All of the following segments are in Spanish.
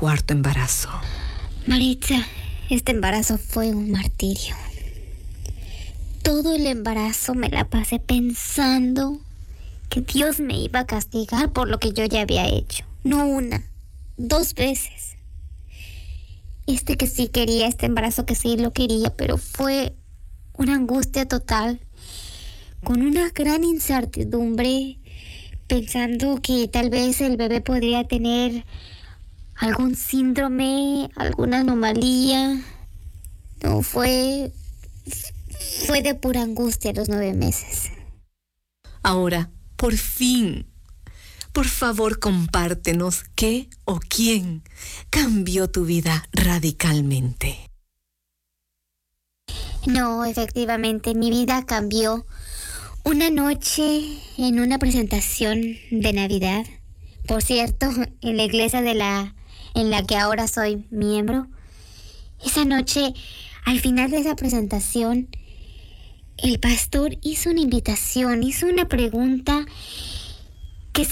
cuarto embarazo. Maritza, este embarazo fue un martirio. Todo el embarazo me la pasé pensando que Dios me iba a castigar por lo que yo ya había hecho. No una, 2 veces. Que sí quería, este embarazo que sí lo quería, pero fue una angustia total, con una gran incertidumbre, pensando que tal vez el bebé podría tener algún síndrome, alguna anomalía. No, fue de pura angustia los 9 meses. Ahora, por fin, por favor, compártenos qué o quién cambió tu vida radicalmente. No, efectivamente, mi vida cambió una noche en una presentación de Navidad. Por cierto, en la iglesia en la que ahora soy miembro. Esa noche, al final de esa presentación, el pastor hizo una invitación, hizo una pregunta que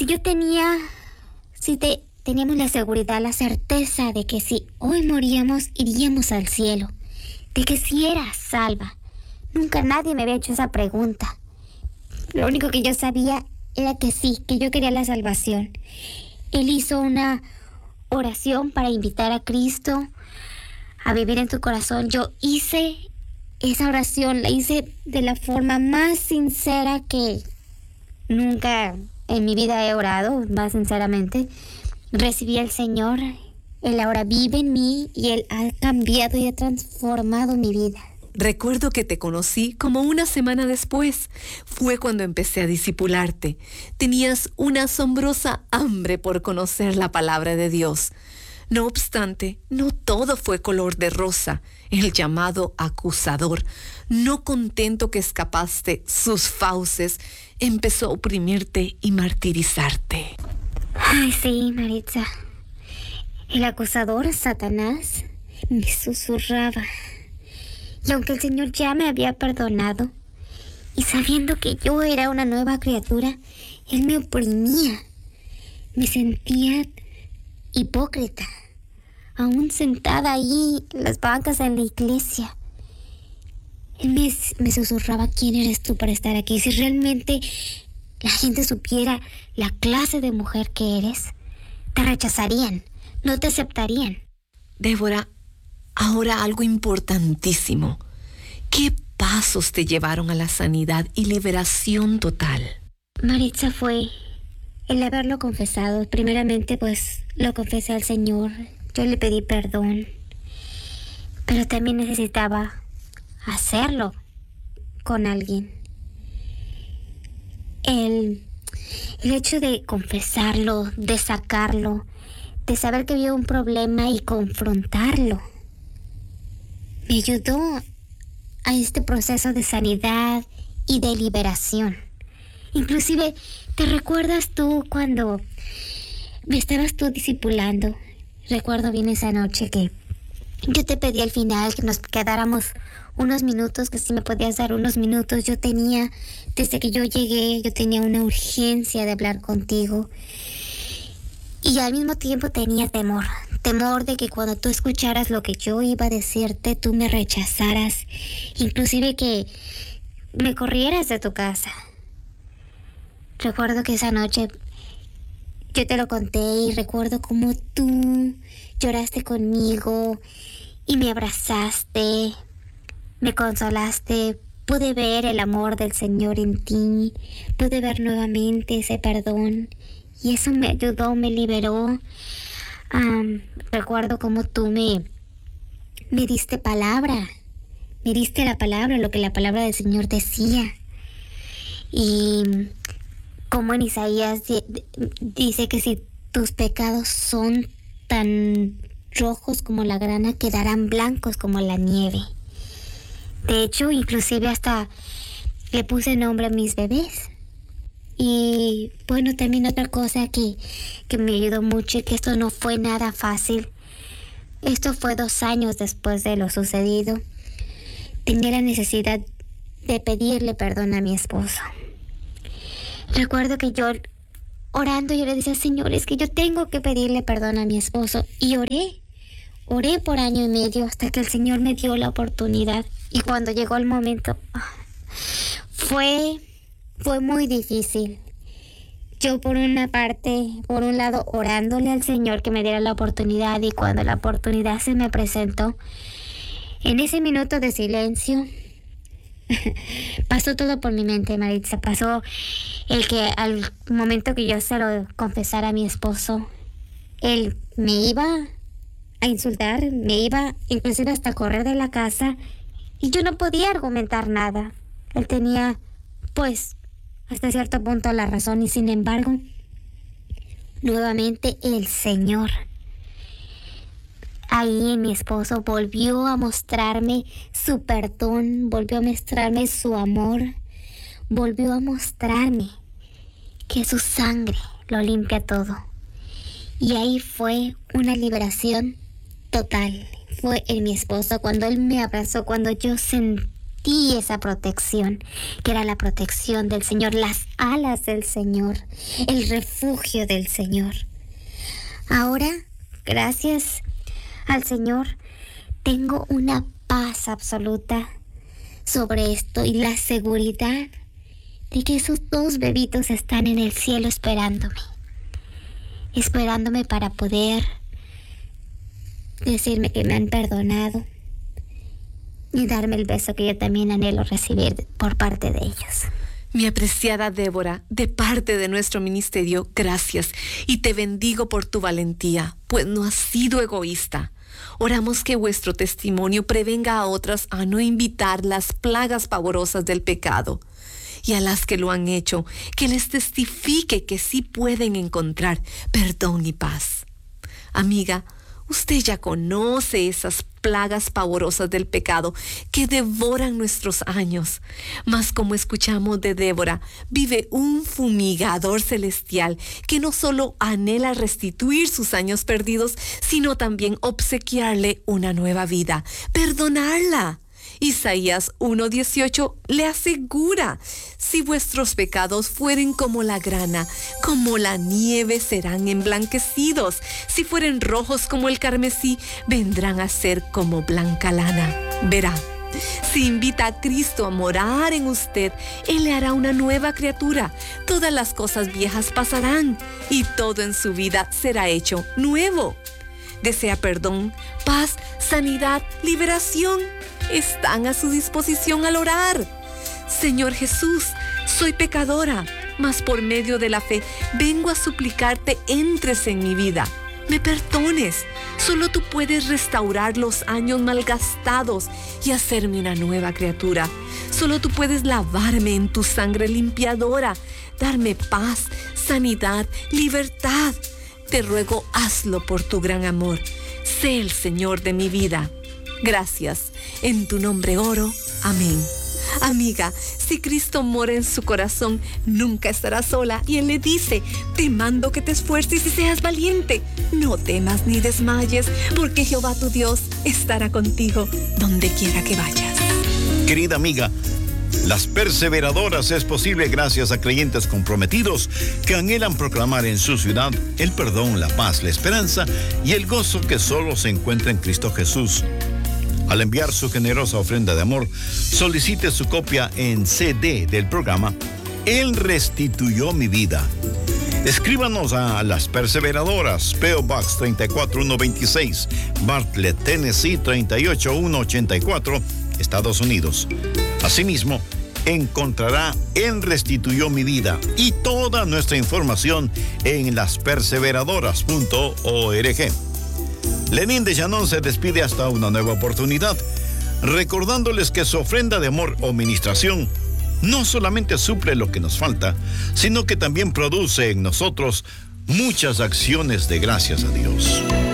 teníamos la seguridad, la certeza de que si hoy moríamos, iríamos al cielo, de que si era salva. Nunca nadie me había hecho esa pregunta. Lo único que yo sabía era que sí, que yo quería la salvación. Él hizo una oración para invitar a Cristo a vivir en tu corazón. Yo hice esa oración, la hice de la forma más sincera que nunca en mi vida he orado, más sinceramente. Recibí al Señor, Él ahora vive en mí y Él ha cambiado y ha transformado mi vida. Recuerdo que te conocí como una semana después. Fue cuando empecé a discipularte. Tenías una asombrosa hambre por conocer la palabra de Dios. No obstante, no todo fue color de rosa. El llamado acusador, no contento que escapaste sus fauces, empezó a oprimirte y martirizarte. Ay, sí, Maritza. El acusador, Satanás, me susurraba. Y aunque el Señor ya me había perdonado, y sabiendo que yo era una nueva criatura, Él me oprimía. Me sentía hipócrita, aún sentada ahí en las bancas en la iglesia. Él me susurraba: ¿quién eres tú para estar aquí? Si realmente la gente supiera la clase de mujer que eres, te rechazarían, no te aceptarían. Débora, ahora algo importantísimo. ¿Qué pasos te llevaron a la sanidad y liberación total? Maritza, fue el haberlo confesado. Primeramente, pues, lo confesé al Señor. Yo le pedí perdón. Pero también necesitaba hacerlo con alguien. El hecho de confesarlo, de sacarlo, de saber que había un problema y confrontarlo, me ayudó a este proceso de sanidad y de liberación. Inclusive, ¿te recuerdas tú cuando me estabas tú discipulando? Recuerdo bien esa noche que yo te pedí al final que nos quedáramos unos minutos, que si me podías dar unos minutos. Desde que yo llegué, yo tenía una urgencia de hablar contigo. Y al mismo tiempo tenía temor de que cuando tú escucharas lo que yo iba a decirte, tú me rechazaras, inclusive que me corrieras de tu casa. Recuerdo que esa noche yo te lo conté y recuerdo cómo tú lloraste conmigo y me abrazaste, me consolaste. Pude ver el amor del Señor en ti, pude ver nuevamente ese perdón y eso me ayudó, me liberó. Recuerdo cómo tú me diste palabra, me diste la palabra, lo que la palabra del Señor decía. Y como en Isaías dice que si tus pecados son tan rojos como la grana, quedarán blancos como la nieve. De hecho, inclusive hasta le puse nombre a mis bebés. Y bueno, también otra cosa que me ayudó mucho y que esto no fue nada fácil. Esto fue 2 años después de lo sucedido. Tenía la necesidad de pedirle perdón a mi esposo. Recuerdo que yo orando, yo le decía, Señor, es que yo tengo que pedirle perdón a mi esposo. Y oré por 1 año y medio hasta que el Señor me dio la oportunidad. Y cuando llegó el momento, fue muy difícil. Yo por un lado orándole al Señor que me diera la oportunidad, y cuando la oportunidad se me presentó, en ese minuto de silencio, pasó todo por mi mente, Maritza. Pasó el que al momento que yo se lo confesara a mi esposo, él me iba a insultar, me iba inclusive hasta correr de la casa, y yo no podía argumentar nada. Él tenía, pues, hasta cierto punto la razón, y sin embargo, nuevamente el Señor, ahí mi esposo, volvió a mostrarme su perdón, volvió a mostrarme su amor, volvió a mostrarme que su sangre lo limpia todo. Y ahí fue una liberación total. Fue en mi esposo, cuando él me abrazó, cuando yo sentí esa protección, que era la protección del Señor, las alas del Señor, el refugio del Señor. Ahora, gracias al Señor, tengo una paz absoluta sobre esto y la seguridad de que esos 2 bebitos están en el cielo esperándome para poder decirme que me han perdonado y darme el beso que yo también anhelo recibir por parte de ellos. Mi apreciada Débora, de parte de nuestro ministerio, gracias, y te bendigo por tu valentía, pues no has sido egoísta. Oramos que vuestro testimonio prevenga a otras a no invitar las plagas pavorosas del pecado, y a las que lo han hecho, que les testifique que sí pueden encontrar perdón y paz. Amiga, usted ya conoce esas plagas pavorosas del pecado que devoran nuestros años. Mas como escuchamos de Débora, vive un fumigador celestial que no solo anhela restituir sus años perdidos, sino también obsequiarle una nueva vida, perdonarla. Isaías 1:18 le asegura: si vuestros pecados fueren como la grana, como la nieve serán emblanquecidos. Si fueren rojos como el carmesí, vendrán a ser como blanca lana. Verá, si invita a Cristo a morar en usted, Él le hará una nueva criatura. Todas las cosas viejas pasarán y todo en su vida será hecho nuevo. Desea perdón, paz, sanidad, liberación. Están a su disposición al orar. Señor Jesús, soy pecadora, mas por medio de la fe vengo a suplicarte entres en mi vida. Me perdones. Solo tú puedes restaurar los años malgastados y hacerme una nueva criatura. Solo tú puedes lavarme en tu sangre limpiadora, darme paz, sanidad, libertad. Te ruego, hazlo por tu gran amor. Sé el Señor de mi vida. Gracias. En tu nombre oro. Amén. Amiga, si Cristo mora en su corazón, nunca estará sola. Y Él le dice: te mando que te esfuerces y seas valiente. No temas ni desmayes, porque Jehová tu Dios estará contigo donde quiera que vayas. Querida amiga, Las Perseveradoras es posible gracias a creyentes comprometidos que anhelan proclamar en su ciudad el perdón, la paz, la esperanza y el gozo que solo se encuentra en Cristo Jesús. Al enviar su generosa ofrenda de amor, solicite su copia en CD del programa Él restituyó mi vida. Escríbanos a Las Perseveradoras, P.O. Box 34126, Bartlett, Tennessee 38184, Estados Unidos. Asimismo, encontrará Él restituyó mi vida y toda nuestra información en lasperseveradoras.org. Lenín de Llanón se despide hasta una nueva oportunidad, recordándoles que su ofrenda de amor o ministración no solamente suple lo que nos falta, sino que también produce en nosotros muchas acciones de gracias a Dios.